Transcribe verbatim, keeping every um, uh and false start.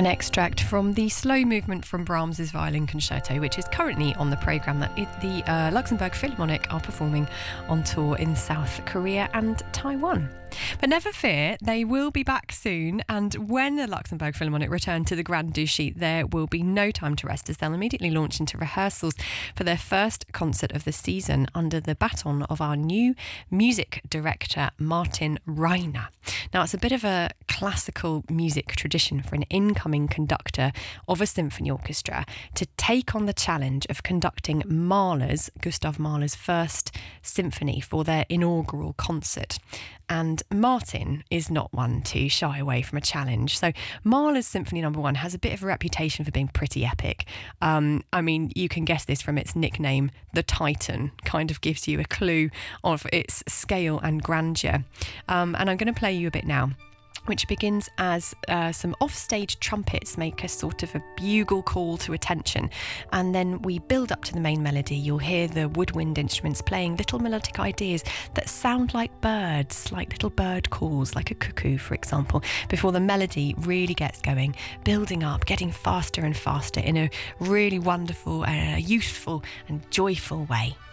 An extract from the slow movement from Brahms's Violin Concerto, which is currently on the programme that it, the uh, Luxembourg Philharmonic are performing on tour in South Korea and Taiwan. But never fear, they will be back soon, and when the Luxembourg Philharmonic return to the Grand Duchy, there will be no time to rest, as they'll immediately launch into rehearsals for their first concert of the season under the baton of our new music director, Martin Reiner. Now, it's a bit of a classical music tradition for an incoming conductor of a symphony orchestra to take on the challenge of conducting Mahler's, Gustav Mahler's first symphony for their inaugural concert. And Martin is not one to shy away from a challenge. So Mahler's Symphony Number One has a bit of a reputation for being pretty epic. Um, I mean, you can guess this from its nickname, the Titan. Kind of gives you a clue of its scale and grandeur. Um, and I'm going to play you a bit now, which begins as uh, some offstage trumpets make a sort of a bugle call to attention, and then we build up to the main melody. You'll hear the woodwind instruments playing little melodic ideas that sound like birds, like little bird calls, like a cuckoo, for example, before the melody really gets going, building up, getting faster and faster in a really wonderful, uh, youthful and joyful way.